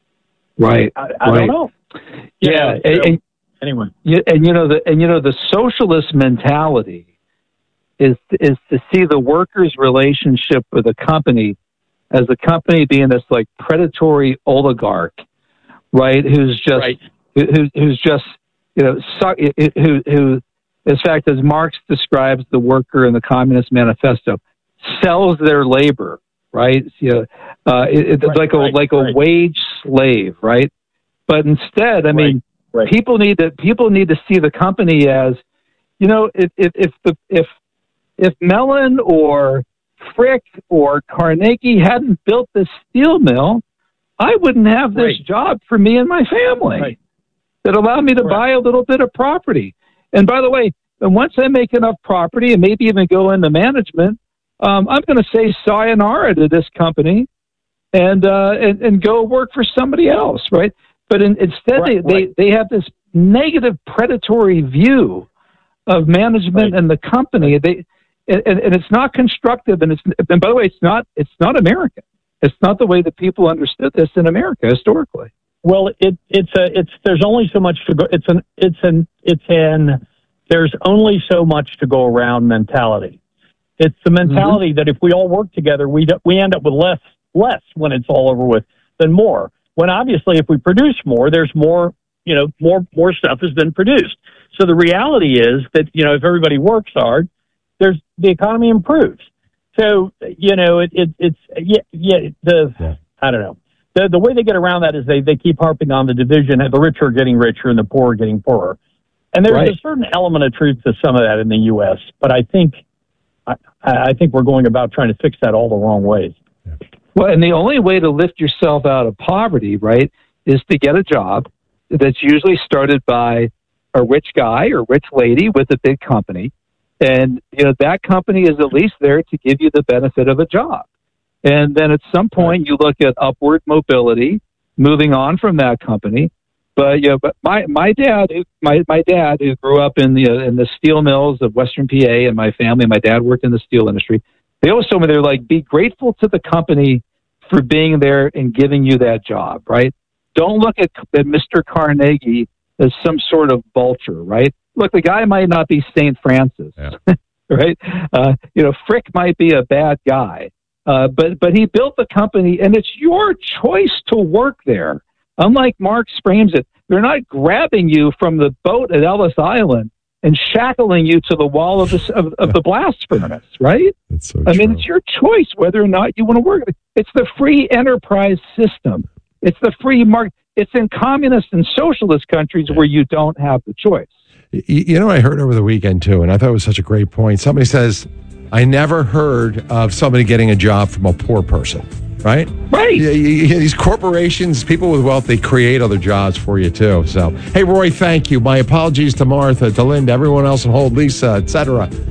Right. I, I right. don't know. You yeah. know, so, and, and, anyway. Yeah, and you know the and you know the socialist mentality is is to see the workers' relationship with a company as the company being this like predatory oligarch, right? Who's just right. who, who's just you know who who in fact, as Marx describes the worker in the Communist Manifesto, sells their labor, right? You know, uh, it, it's right, like a right, like a right. wage slave, right? But instead, I mean, right, right. people need to people need to see the company as, you know, if if if the if if Mellon or Frick or Carnegie hadn't built this steel mill, I wouldn't have this right. job for me and my family right. that allowed me to right. buy a little bit of property. And by the way, once I make enough property and maybe even go into management, um, I'm going to say sayonara to this company and, uh, and and go work for somebody else, right? But in, instead, right, they, right. they they have this negative predatory view of management right. and the company. They and, and it's not constructive. And it's and by the way, it's not it's not American. It's not the way that people understood this in America historically. Well, it, it's a, it's, there's only so much to go. It's an, it's an, it's an, there's only so much to go around mentality. It's the mentality mm-hmm. that if we all work together, we, do, we end up with less, less when it's all over with than more. When obviously if we produce more, there's more, you know, more, more stuff has been produced. So the reality is that, you know, if everybody works hard, there's, the economy improves. So, you know, it, it it's, yeah, yeah, the, yeah. I don't know. The, the way they get around that is they, they keep harping on the division, and the rich are getting richer and the poor are getting poorer. And there's right. a certain element of truth to some of that in the U S, but I think I, I think we're going about trying to fix that all the wrong ways. Well, and the only way to lift yourself out of poverty, right, is to get a job that's usually started by a rich guy or rich lady with a big company. And, you know, that company is at least there to give you the benefit of a job. And then at some point you look at upward mobility, moving on from that company. But you know, but my my dad, my my dad, who grew up in the in the steel mills of Western P A, and my family, my dad worked in the steel industry. They always told me they're like, be grateful to the company for being there and giving you that job, right? Don't look at, at Mister Carnegie as some sort of vulture, right? Look, the guy might not be Saint Francis, yeah. right? Uh, you know, Frick might be a bad guy. Uh, but but he built the company, and it's your choice to work there. Unlike Marx frames it, they're not grabbing you from the boat at Ellis Island and shackling you to the wall of the of, of the blast furnace, right? That's so I true. mean, it's your choice whether or not you want to work. It's the free enterprise system. It's the free market. It's in communist and socialist countries where you don't have the choice. You, you know, I heard over the weekend too, and I thought it was such a great point. Somebody says, I never heard of somebody getting a job from a poor person, right? Right. You, you, these corporations, people with wealth, they create other jobs for you too. So, hey, Roy, thank you. My apologies to Martha, to Linda, everyone else on hold, Lisa, et cetera.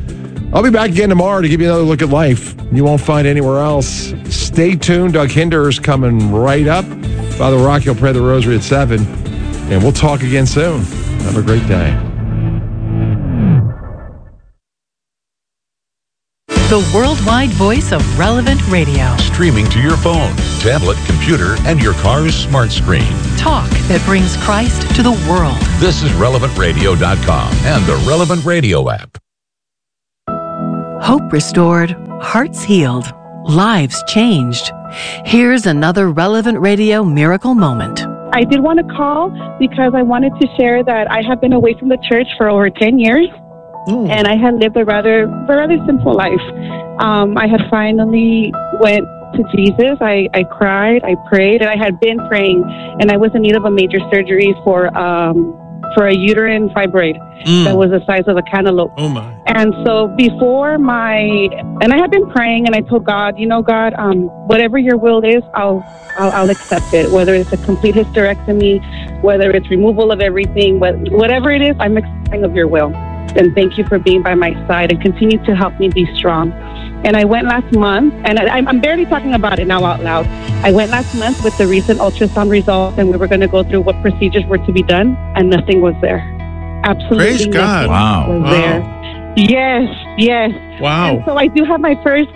I'll be back again tomorrow to give you another look at life you won't find anywhere else. Stay tuned. Doug Hinder's coming right up. Father Rocky will pray the rosary at seven. And we'll talk again soon. Have a great day. The worldwide voice of Relevant Radio. Streaming to your phone, tablet, computer, and your car's smart screen. Talk that brings Christ to the world. This is relevant radio dot com and the Relevant Radio app. Hope restored, hearts healed, lives changed. Here's another Relevant Radio miracle moment. I did want to call because I wanted to share that I have been away from the church for over ten years. Mm. And I had lived a rather, rather simple life. Um, I had finally went to Jesus. I, I cried, I prayed, and I had been praying, and I was in need of a major surgery for um, for a uterine fibroid mm. that was the size of a cantaloupe. Oh my! And so before my, and I had been praying, and I told God, you know, God, um, whatever your will is, I'll, I'll I'll accept it. Whether it's a complete hysterectomy, whether it's removal of everything, whatever it is, I'm accepting of your will. And thank you for being by my side and continue to help me be strong. And I went last month, and I, I'm barely talking about it now out loud. I went last month with the recent ultrasound results, and we were going to go through what procedures were to be done, and nothing was there. Absolutely Praise nothing God. Wow. was wow. there. Yes, yes. Wow. And so I do have my first,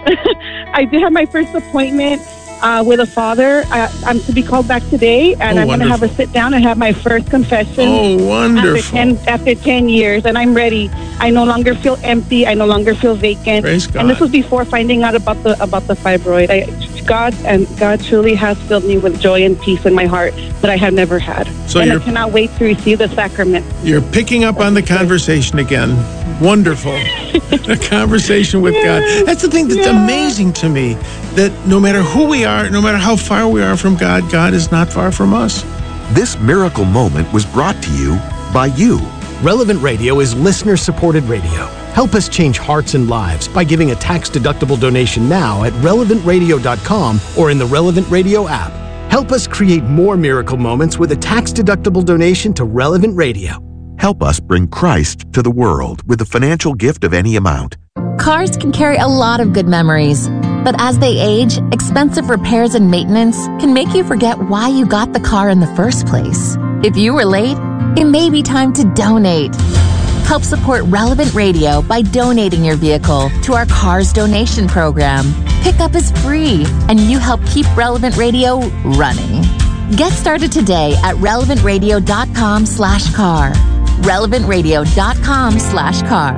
I do have my first appointment uh, with a father. I, I'm to be called back today, and Oh, I'm going to have a sit down and have my first confession. Oh, wonderful. After ten, after ten years, and I'm ready. I no longer feel empty. I no longer feel vacant. Praise God. And this was before finding out about the about the fibroid. I, God and God truly has filled me with joy and peace in my heart that I have never had. So and I you're- cannot wait to receive the sacrament. You're picking up on the conversation again. Wonderful. A conversation with God. That's the thing that's Yeah. amazing to me, that no matter who we are, no matter how far we are from God, God is not far from us. This miracle moment was brought to you by you. Relevant Radio is listener-supported radio. Help us change hearts and lives by giving a tax-deductible donation now at relevant radio dot com or in the Relevant Radio app. Help us create more miracle moments with a tax-deductible donation to Relevant Radio. Help us bring Christ to the world with a financial gift of any amount. Cars can carry a lot of good memories, but as they age, expensive repairs and maintenance can make you forget why you got the car in the first place. If you were late, it may be time to donate. Help support Relevant Radio by donating your vehicle to our Cars Donation Program. Pickup is free, and you help keep Relevant Radio running. Get started today at relevant radio dot com slash car. relevant radio dot com slash car.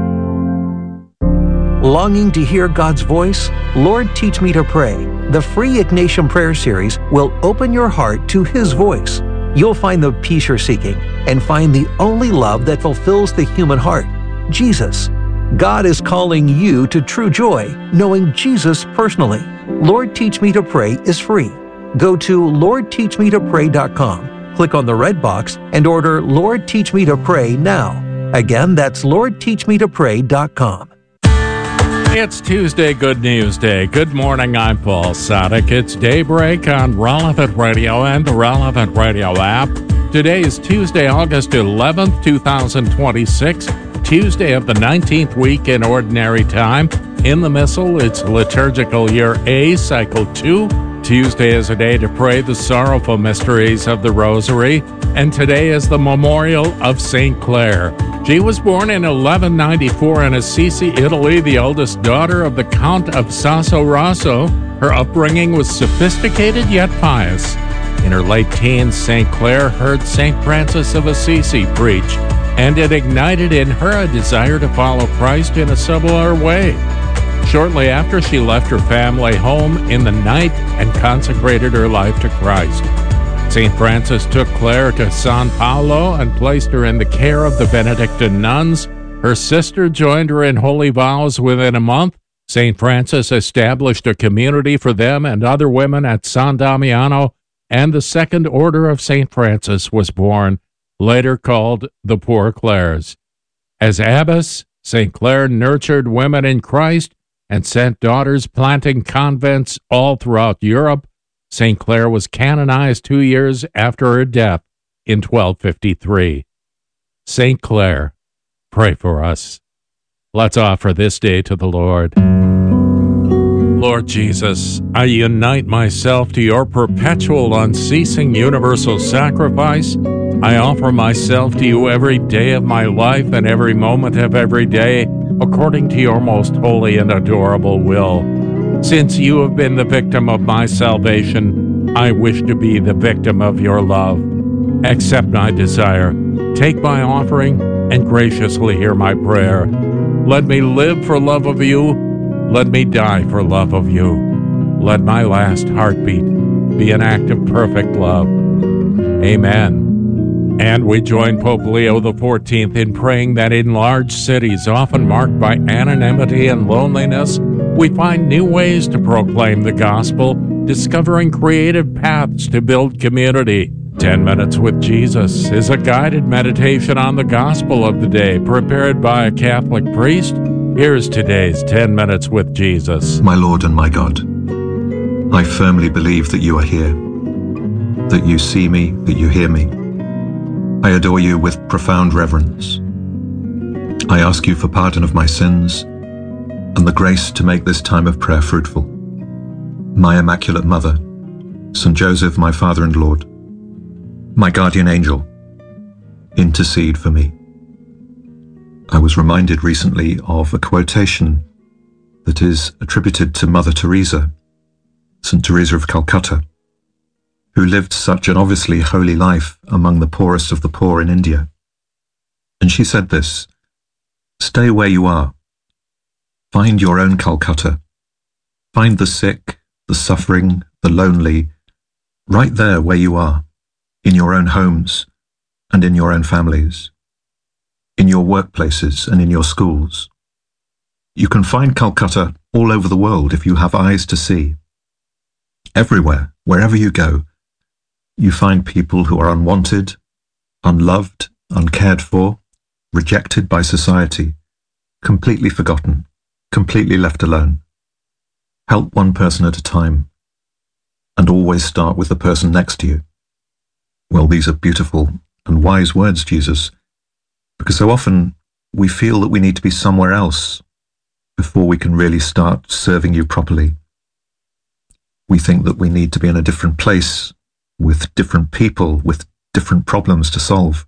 Longing to hear God's voice? Lord, Teach Me to Pray. The free Ignatian Prayer Series will open your heart to His voice. You'll find the peace you're seeking and find the only love that fulfills the human heart, Jesus. God is calling you to true joy, knowing Jesus personally. Lord, Teach Me to Pray is free. Go to lord teach me to pray dot com, click on the red box, and order Lord, Teach Me to Pray now. Again, that's lord teach me to pray dot com. It's Tuesday Good News Day. Good morning, I'm Paul Sadek. It's Daybreak on Relevant Radio and the Relevant Radio app. Today is Tuesday, August eleventh, twenty twenty-six, Tuesday of the nineteenth week in Ordinary Time. In the Missal, it's liturgical year A, cycle two. Tuesday is a day to pray the sorrowful mysteries of the Rosary, and today is the memorial of Saint Clare. She was born in eleven ninety-four in Assisi, Italy, the oldest daughter of the Count of Sasso Rosso. Her upbringing was sophisticated yet pious. In her late teens, Saint Clare heard Saint Francis of Assisi preach, and it ignited in her a desire to follow Christ in a similar way. Shortly after, she left her family home in the night and consecrated her life to Christ. Saint Francis took Clare to San Paolo and placed her in the care of the Benedictine nuns. Her sister joined her in holy vows within a month. Saint Francis established a community for them and other women at San Damiano, and the Second Order of Saint Francis was born, later called the Poor Clares. As abbess, Saint Clare nurtured women in Christ and sent daughters planting convents all throughout Europe. Saint Clare was canonized two years after her death in twelve fifty-three. Saint Clare, pray for us. Let's offer this day to the Lord. Lord Jesus, I unite myself to your perpetual, unceasing, universal sacrifice. I offer myself to you every day of my life and every moment of every day, according to your most holy and adorable will. Since you have been the victim of my salvation, I wish to be the victim of your love. Accept my desire, take my offering, and graciously hear my prayer. Let me live for love of you. Let me die for love of you. Let my last heartbeat be an act of perfect love. Amen. And we join Pope Leo the fourteenth in praying that in large cities, often marked by anonymity and loneliness, we find new ways to proclaim the gospel, discovering creative paths to build community. Ten Minutes with Jesus is a guided meditation on the gospel of the day, prepared by a Catholic priest. Here's today's Ten Minutes with Jesus. My Lord and my God, I firmly believe that you are here, that you see me, that you hear me. I adore you with profound reverence. I ask you for pardon of my sins and the grace to make this time of prayer fruitful. My Immaculate Mother, Saint Joseph, my Father and Lord, my guardian angel, intercede for me. I was reminded recently of a quotation that is attributed to Mother Teresa, Saint Teresa of Calcutta, who lived such an obviously holy life among the poorest of the poor in India. And she said this: "Stay where you are. Find your own Calcutta. Find the sick, the suffering, the lonely, right there where you are, in your own homes and in your own families, in your workplaces and in your schools. You can find Calcutta all over the world if you have eyes to see. Everywhere, wherever you go, you find people who are unwanted, unloved, uncared for, rejected by society, completely forgotten, completely left alone. Help one person at a time, and always start with the person next to you." Well, these are beautiful and wise words, Jesus, because so often we feel that we need to be somewhere else before we can really start serving you properly. We think that we need to be in a different place, with different people, with different problems to solve.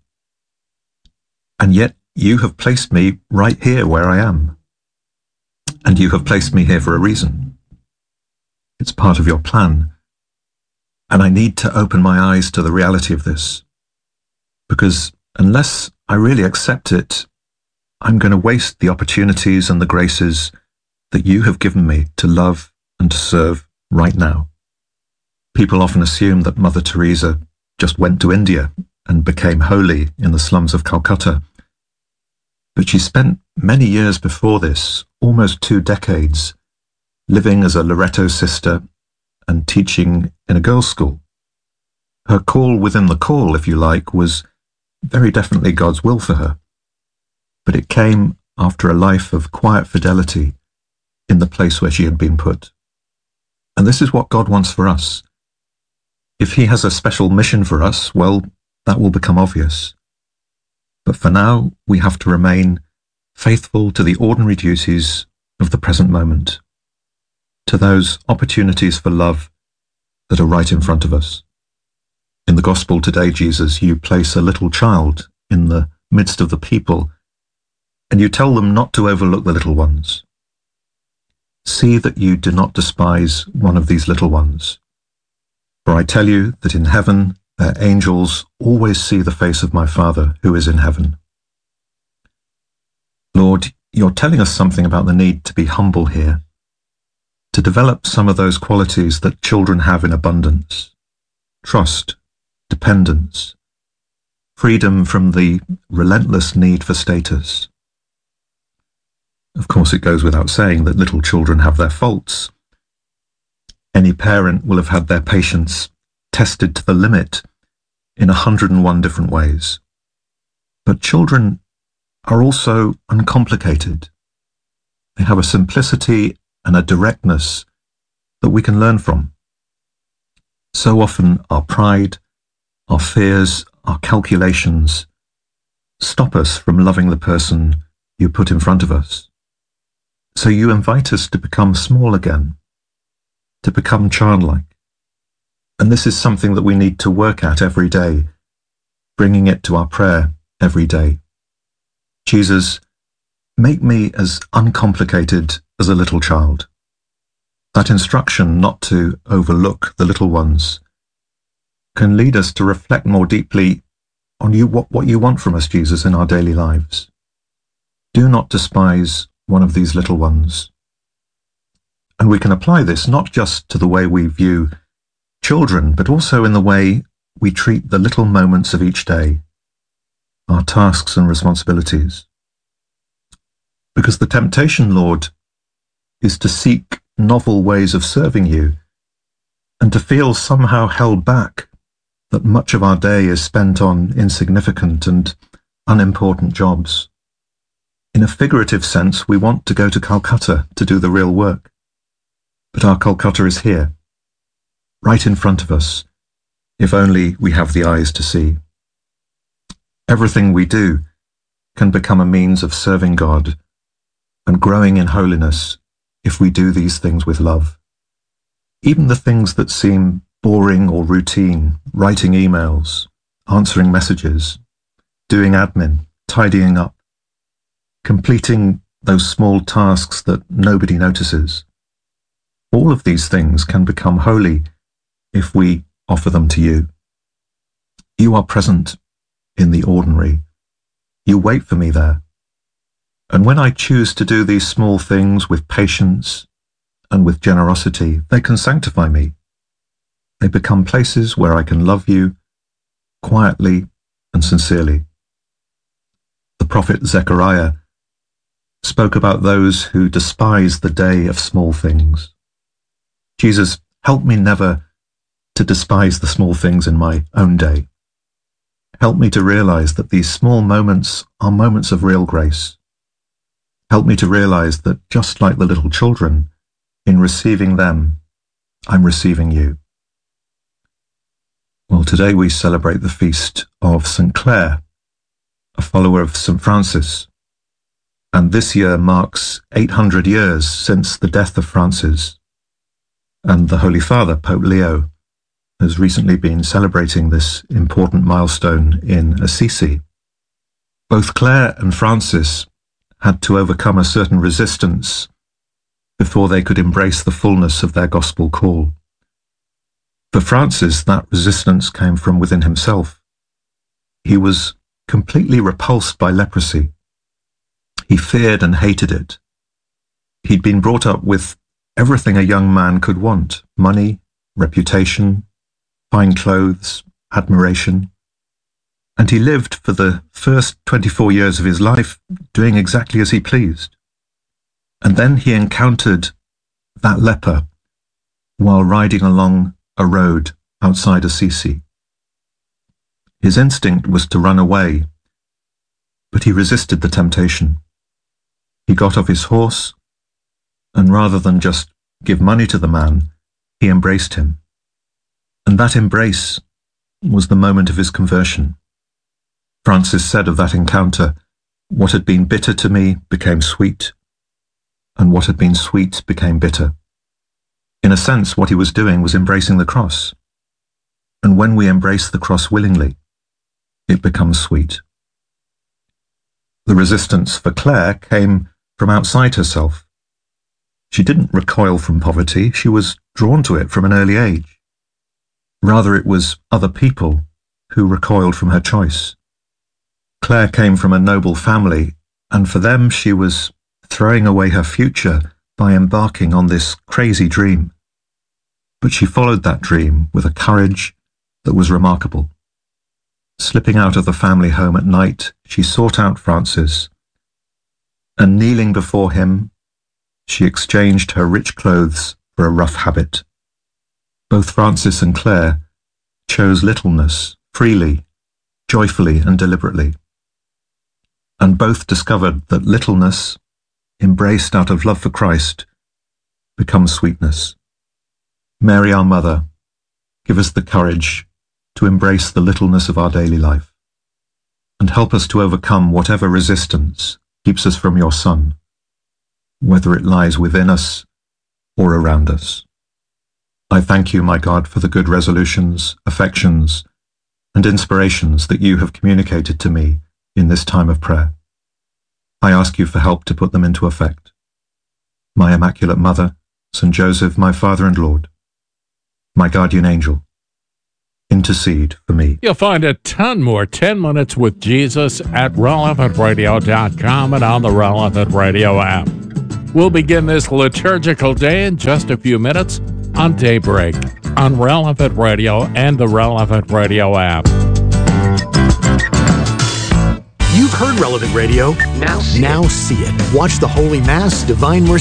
And yet you have placed me right here where I am. And you have placed me here for a reason. It's part of your plan. And I need to open my eyes to the reality of this. Because unless I really accept it, I'm going to waste the opportunities and the graces that you have given me to love and to serve right now. People often assume that Mother Teresa just went to India and became holy in the slums of Calcutta. But she spent many years before this, almost two decades, living as a Loreto sister and teaching in a girls' school. Her call within the call, if you like, was very definitely God's will for her. But it came after a life of quiet fidelity in the place where she had been put. And this is what God wants for us. If he has a special mission for us, well, that will become obvious. But for now, we have to remain faithful to the ordinary duties of the present moment, to those opportunities for love that are right in front of us. In the gospel today, Jesus, you place a little child in the midst of the people, and you tell them not to overlook the little ones. See that you do not despise one of these little ones. For I tell you that in heaven their angels always see the face of my Father who is in heaven. Lord, you're telling us something about the need to be humble here, to develop some of those qualities that children have in abundance: trust, dependence, freedom from the relentless need for status. Of course, it goes without saying that little children have their faults. Any parent will have had their patience tested to the limit in a hundred and one different ways. But children are also uncomplicated. They have a simplicity and a directness that we can learn from. So often our pride, our fears, our calculations stop us from loving the person you put in front of us. So you invite us to become small again, to become childlike. And this is something that we need to work at every day, bringing it to our prayer every day. Jesus, make me as uncomplicated as a little child. That instruction not to overlook the little ones can lead us to reflect more deeply on you, what, what you want from us, Jesus, in our daily lives. Do not despise one of these little ones. And we can apply this not just to the way we view children, but also in the way we treat the little moments of each day, our tasks and responsibilities. Because the temptation, Lord, is to seek novel ways of serving you and to feel somehow held back that much of our day is spent on insignificant and unimportant jobs. In a figurative sense, we want to go to Calcutta to do the real work. But our Calcutta is here, right in front of us, if only we have the eyes to see. Everything we do can become a means of serving God and growing in holiness if we do these things with love. Even the things that seem boring or routine, writing emails, answering messages, doing admin, tidying up, completing those small tasks that nobody notices. All of these things can become holy if we offer them to you. You are present in the ordinary. You wait for me there. And when I choose to do these small things with patience and with generosity, they can sanctify me. They become places where I can love you quietly and sincerely. The prophet Zechariah spoke about those who despise the day of small things. Jesus, help me never to despise the small things in my own day. Help me to realize that these small moments are moments of real grace. Help me to realize that just like the little children, in receiving them, I'm receiving you. Well, today we celebrate the feast of Saint Clare, a follower of Saint Francis. And this year marks eight hundred years since the death of Francis. And the Holy Father, Pope Leo, has recently been celebrating this important milestone in Assisi. Both Clare and Francis had to overcome a certain resistance before they could embrace the fullness of their gospel call. For Francis, that resistance came from within himself. He was completely repulsed by leprosy. He feared and hated it. He'd been brought up with everything a young man could want: money, reputation, fine clothes, admiration. And he lived for the first twenty-four years of his life doing exactly as he pleased. And then he encountered that leper while riding along a road outside Assisi. His instinct was to run away, but he resisted the temptation. He got off his horse, and rather than just give money to the man, he embraced him. And that embrace was the moment of his conversion. Francis said of that encounter, "What had been bitter to me became sweet, and what had been sweet became bitter." In a sense, what he was doing was embracing the cross. And when we embrace the cross willingly, it becomes sweet. The resistance for Clare came from outside herself. She didn't recoil from poverty, she was drawn to it from an early age. Rather, it was other people who recoiled from her choice. Clare came from a noble family, and for them she was throwing away her future by embarking on this crazy dream. But she followed that dream with a courage that was remarkable. Slipping out of the family home at night, she sought out Francis, and kneeling before him, she exchanged her rich clothes for a rough habit. Both Francis and Clare chose littleness freely, joyfully, and deliberately. And both discovered that littleness, embraced out of love for Christ, becomes sweetness. Mary, our Mother, give us the courage to embrace the littleness of our daily life, and help us to overcome whatever resistance keeps us from your Son. whether it lies within us or around us. I thank you, my God, for the good resolutions, affections, and inspirations that you have communicated to me in this time of prayer. I ask you for help to put them into effect. My Immaculate Mother, Saint Joseph, my Father and Lord, my guardian angel, intercede for me. You'll find a ton more ten minutes with Jesus at relevant radio dot com and on the Relevant Radio app. We'll begin this liturgical day in just a few minutes on Daybreak on Relevant Radio and the Relevant Radio app. You've heard Relevant Radio. Now see, now see it. Watch the Holy Mass, Divine Mercy